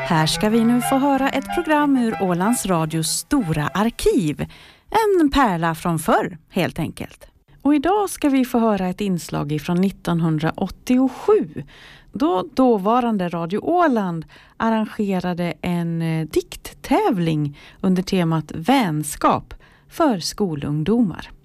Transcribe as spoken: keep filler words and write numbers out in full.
Här ska vi nu få höra ett program ur Ålands Radios stora arkiv. En pärla från förr, helt enkelt. Och idag ska vi få höra ett inslag från nittonhundraåttiosju, då dåvarande Radio Åland arrangerade en dikttävling under temat vänskap för skolungdomar.